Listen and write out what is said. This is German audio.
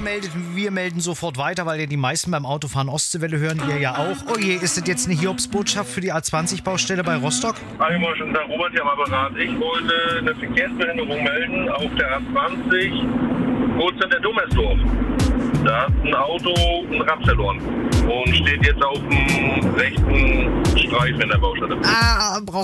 wir melden sofort weiter, weil ja die meisten beim Autofahren Ostseewelle hören, ihr ja auch. Oh je, ist das jetzt eine Hiobsbotschaft für die A20-Baustelle bei Rostock? Einmal schon der Robert hier am Apparat. Ich wollte eine Verkehrsbehinderung melden auf der A20, kurz an der Dommersdorf. Da hat ein Auto ein Rad verloren und steht jetzt auf dem rechten Streifen in der Baustelle. Brauchst